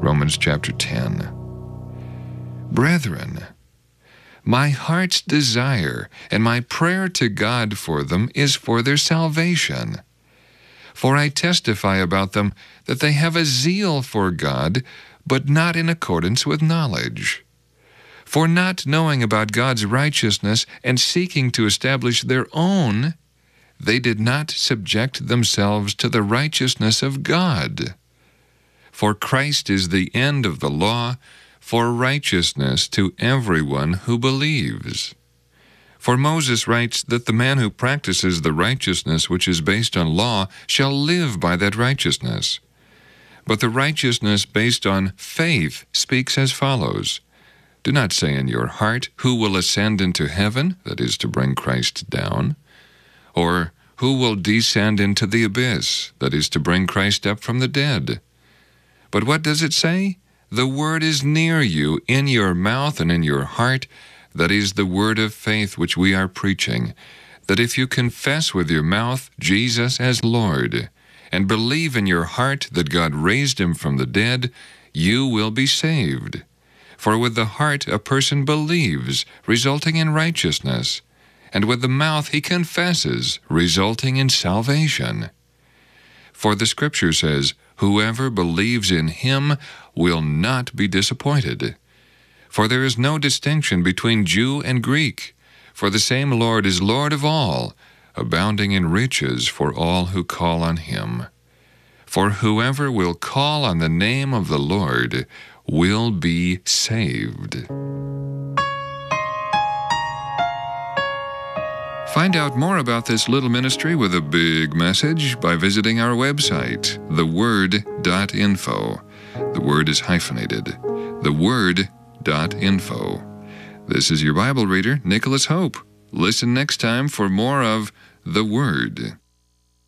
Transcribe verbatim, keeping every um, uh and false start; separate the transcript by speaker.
Speaker 1: Romans chapter ten. Brethren, my heart's desire and my prayer to God for them is for their salvation. For I testify about them that they have a zeal for God, but not in accordance with knowledge. For not knowing about God's righteousness and seeking to establish their own, they did not subject themselves to the righteousness of God. For Christ is the end of the law, for righteousness to everyone who believes. For Moses writes that the man who practices the righteousness which is based on law shall live by that righteousness. But the righteousness based on faith speaks as follows: Do not say in your heart, who will ascend into heaven, that is, to bring Christ down, or who will descend into the abyss, that is, to bring Christ up from the dead. But what does it say? The word is near you, in your mouth and in your heart, that is the word of faith which we are preaching, that if you confess with your mouth Jesus as Lord, and believe in your heart that God raised him from the dead, you will be saved. For with the heart a person believes, resulting in righteousness, and with the mouth he confesses, resulting in salvation. For the Scripture says, whoever believes in him will not be disappointed. For there is no distinction between Jew and Greek, for the same Lord is Lord of all, abounding in riches for all who call on him. For whoever will call on the name of the Lord will be saved. Find out more about this little ministry with a big message by visiting our website, the word dot info. The word is hyphenated. the word dot info. This is your Bible reader, Nicholas Hope. Listen next time for more of The Word.